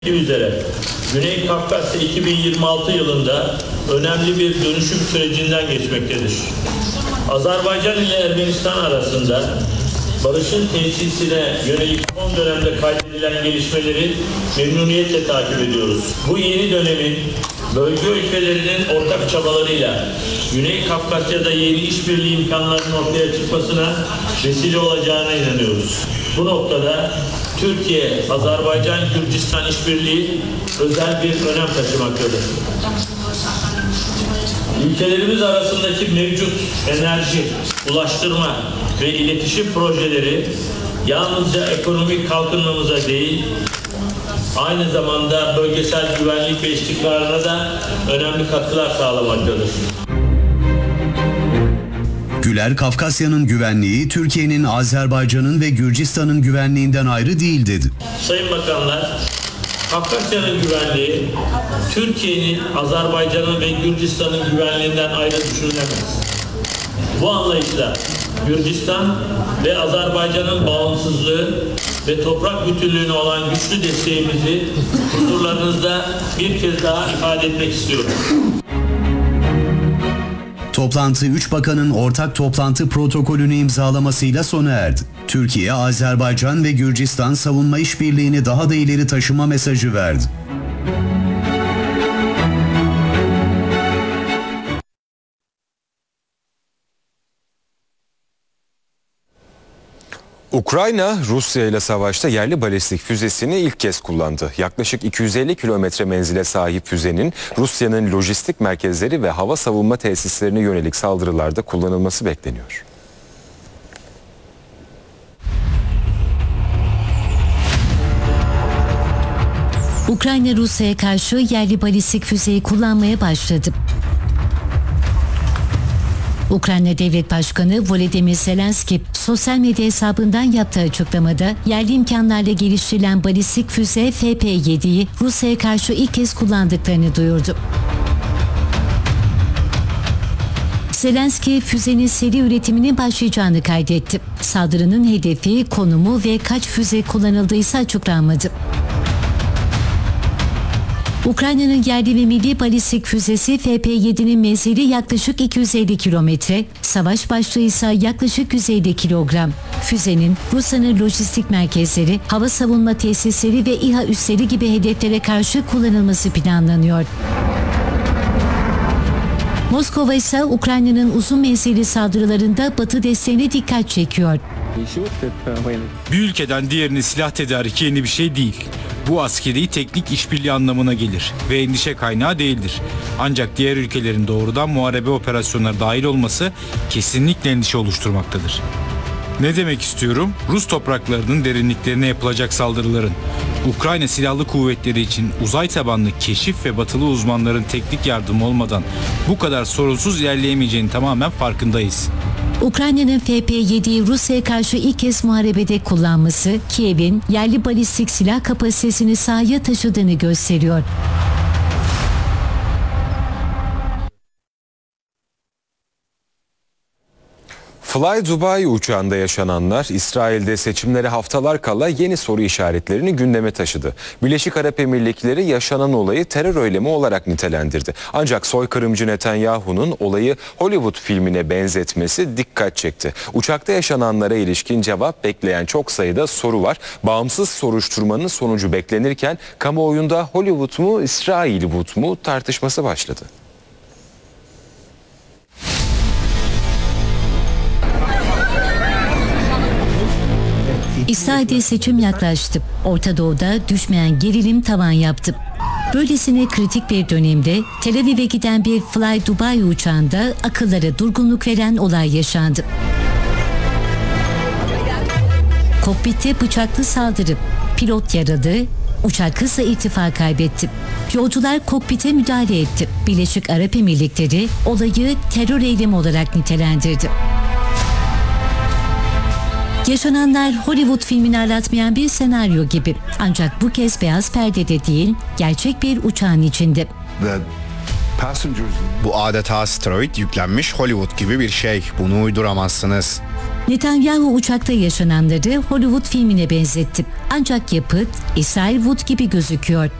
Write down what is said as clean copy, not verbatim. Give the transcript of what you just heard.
üzere Güney Kafkasya 2026 yılında önemli bir dönüşüm sürecinden geçmektedir. Azerbaycan ile Ermenistan arasında barışın tesisine yönelik son dönemde kaydedilen gelişmeleri memnuniyetle takip ediyoruz. Bu yeni dönemin bölge ülkelerinin ortak çabalarıyla Güney Kafkasya'da yeni işbirliği imkanlarının ortaya çıkmasına vesile olacağına inanıyoruz. Bu noktada Türkiye, Azerbaycan, Gürcistan işbirliği özel bir önem taşımaktadır. Ülkelerimiz arasındaki mevcut enerji, ulaştırma ve iletişim projeleri yalnızca ekonomik kalkınmamıza değil, aynı zamanda bölgesel güvenlik ve istikrarına da önemli katkılar sağlamaktadır. Güler, Kafkasya'nın güvenliği Türkiye'nin, Azerbaycan'ın ve Gürcistan'ın güvenliğinden ayrı değil dedi. Sayın Bakanlar, Kafkasya'nın güvenliği Türkiye'nin, Azerbaycan'ın ve Gürcistan'ın güvenliğinden ayrı düşünülemez. Bu anlayışla Gürcistan ve Azerbaycan'ın bağımsızlığı ve toprak bütünlüğüne olan güçlü desteğimizi huzurlarınızda bir kez daha ifade etmek istiyorum. Toplantı 3 bakanın ortak toplantı protokolünü imzalamasıyla sona erdi. Türkiye, Azerbaycan ve Gürcistan savunma işbirliğini daha da ileri taşıma mesajı verdi. Ukrayna, Rusya ile savaşta yerli balistik füzesini ilk kez kullandı. Yaklaşık 250 kilometre menzile sahip füzenin Rusya'nın lojistik merkezleri ve hava savunma tesislerine yönelik saldırılarda kullanılması bekleniyor. Ukrayna, Rusya'ya karşı yerli balistik füzeyi kullanmaya başladı. Ukrayna Devlet Başkanı Volodymyr Zelenski sosyal medya hesabından yaptığı açıklamada yerli imkanlarla geliştirilen balistik füze FP7'yi Rusya'ya karşı ilk kez kullandıklarını duyurdu. Zelenski füzenin seri üretiminin başlayacağını kaydetti. Saldırının hedefi, konumu ve kaç füze kullanıldıysa açıklanmadı. Ukrayna'nın yerli ve milli balistik füzesi FP7'nin menzili yaklaşık 250 kilometre, savaş başlığı ise yaklaşık 150 kilogram. Füzenin Rusya'nın lojistik merkezleri, hava savunma tesisleri ve İHA üsleri gibi hedeflere karşı kullanılması planlanıyor. Moskova ise Ukrayna'nın uzun menzilli saldırılarında Batı desteğine dikkat çekiyor. Bir ülkeden diğerine silah tedariki yeni bir şey değil. Bu askeri teknik işbirliği anlamına gelir ve endişe kaynağı değildir. Ancak diğer ülkelerin doğrudan muharebe operasyonlara dahil olması kesinlikle endişe oluşturmaktadır. Ne demek istiyorum? Rus topraklarının derinliklerine yapılacak saldırıların Ukrayna Silahlı Kuvvetleri için uzay tabanlı keşif ve batılı uzmanların teknik yardımı olmadan bu kadar sorunsuz ilerleyemeyeceğinin tamamen farkındayız. Ukrayna'nın FP7'yi Rusya'ya karşı ilk kez muharebede kullanması, Kiev'in yerli balistik silah kapasitesini sahaya taşıdığını gösteriyor. Fly Dubai uçağında yaşananlar İsrail'de seçimlere haftalar kala yeni soru işaretlerini gündeme taşıdı. Birleşik Arap Emirlikleri yaşanan olayı terör eylemi olarak nitelendirdi. Ancak soykırımcı Netanyahu'nun olayı Hollywood filmine benzetmesi dikkat çekti. Uçakta yaşananlara ilişkin cevap bekleyen çok sayıda soru var. Bağımsız soruşturmanın sonucu beklenirken kamuoyunda Hollywood mu İsrailwood mu tartışması başladı. İsrail'de seçim yaklaştı. Orta Doğu'da düşmeyen gerilim tavan yaptı. Böylesine kritik bir dönemde Tel Aviv'e giden bir Fly Dubai uçağında akıllara durgunluk veren olay yaşandı. Kokpitte bıçaklı saldırı, pilot yaralı, uçak hızla irtifa kaybetti. Yolcular kokpite müdahale etti. Birleşik Arap Emirlikleri olayı terör eylemi olarak nitelendirdi. Yaşananlar Hollywood filmini aratmayan bir senaryo gibi. Ancak bu kez beyaz perdede değil, gerçek bir uçağın içinde. Bu adeta asteroid yüklenmiş Hollywood gibi bir şey. Bunu uyduramazsınız. Netanyahu uçakta yaşananları Hollywood filmine benzetti. Ancak yapıt İsrail Wood gibi gözüküyor.